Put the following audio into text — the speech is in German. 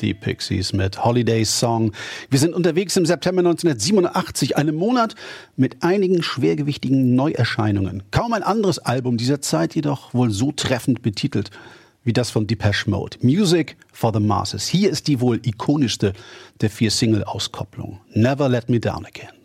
die Pixies mit Holiday Song. Wir sind unterwegs im September 1987, einem Monat mit einigen schwergewichtigen Neuerscheinungen. Kaum ein anderes Album dieser Zeit, jedoch wohl so treffend betitelt wie das von Depeche Mode. Music for the Masses. Hier ist die wohl ikonischste der 4 Single-Auskopplungen. Never Let Me Down Again.